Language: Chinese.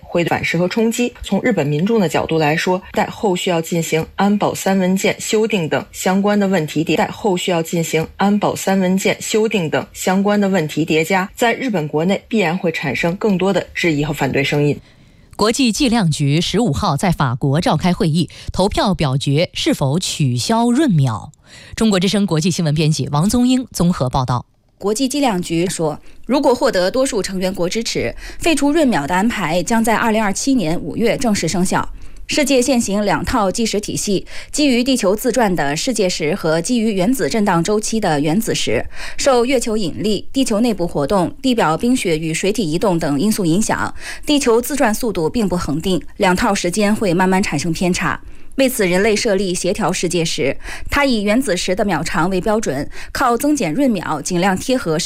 会反噬和冲击。从日本民众的角度来说，在后续要进行安保3文件修订等相关的问题叠加，在日本国内必然会产生更多的质疑和反对声音。 国际计量局15号在法国召开会议，投票表决是否取消润秒。中国之声国际新闻编辑王宗英综合报道。 国际计量局说，如果获得多数成员国支持，废除润秒的安排将在2027年5月正式生效。世界现行2套计时体系，基于地球自转的世界时和基于原子震荡周期的原子时，受月球引力、地球内部活动、地表冰雪与水体移动等因素影响，地球自转速度并不恒定，2套时间会慢慢产生偏差。为此，人类设立协调世界时，它以原子时的秒长为标准，靠增减润秒尽量贴合